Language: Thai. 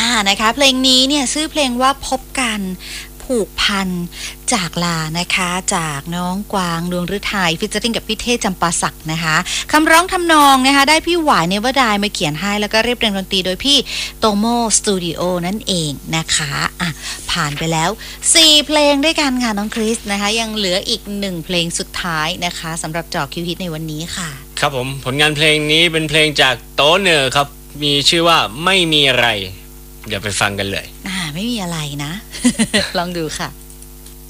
นะคะเพลงนี้เนี่ยชื่อเพลงว่าพบกันผูกพันจากลานะคะจากน้องกวางดวงฤทัยฟิชเจอริ่งกับพี่เทพจำปาศักดิ์นะคะคำร้องทำนองนะคะได้พี่หวายเนวดายมาเขียนให้แล้วก็เรียบเรียงดนตรีโดยพี่โตโมสตูดิโอนั่นเองนะคะผ่านไปแล้ว4เพลงด้วยกันค่ะน้องคริสนะคะยังเหลืออีก1เพลงสุดท้ายนะคะสำหรับเจาะคิวฮิตในวันนี้ค่ะครับผมผลงานเพลงนี้เป็นเพลงจากโตเนอร์ครับมีชื่อว่าไม่มีอะไรเดี๋ยวไปฟังกันเลยไม่มีอะไรนะ ลองดูค่ะ